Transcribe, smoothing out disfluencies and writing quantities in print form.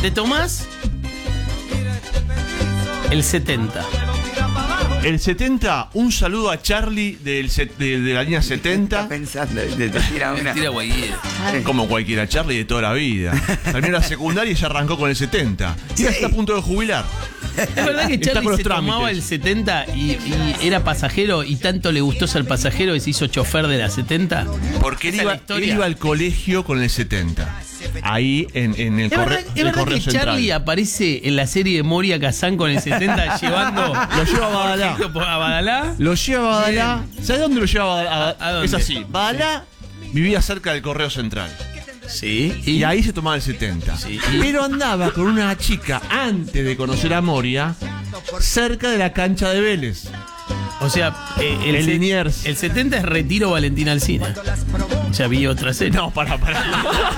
De Tomás, el 70. El 70, un saludo a Charlie de la línea 70. Está pensando de tirar una. Tira cualquiera. Como cualquiera, Charlie de toda la vida. Terminó la secundaria y ya arrancó con el 70. Y ya está a punto de jubilar. Es verdad que Está Charlie con los se tomaba trámites. el 70 y era pasajero y tanto le gustó ser pasajero que se hizo chofer de la 70. Porque él Esa es la iba, historia. al colegio con el 70. Ahí en el Es verdad, correo. es verdad que Charlie aparece en la serie de Moria Kazan con el 70 llevando. Lo lleva a Badalá. A Badalá. Lo lleva a Badalá. ¿Sabes dónde lo lleva a Badalá? ¿A dónde? Es así. Badalá vivía cerca del Correo Central. Sí. Y ahí se tomaba el 70. Sí. Pero andaba con una chica antes de conocer a Moria cerca de la cancha de Vélez. O sea, El Liniers. el 70 es Retiro Valentín Alsina. Ya vi otra serie. No, para.